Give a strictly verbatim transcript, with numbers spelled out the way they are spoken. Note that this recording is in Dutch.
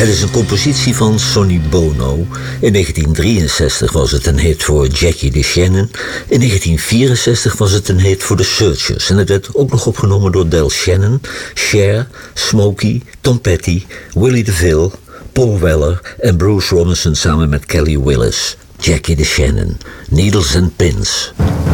Het is een compositie van Sonny Bono. In negentien drieënzestig was het een hit voor Jackie DeShannon. In negentien vierenzestig was het een hit voor The Searchers. En het werd ook nog opgenomen door Del Shannon, Cher, Smokey, Tom Petty, Willie DeVille, Paul Weller en Bruce Robinson samen met Kelly Willis. Jackie DeShannon, Needles and Pins.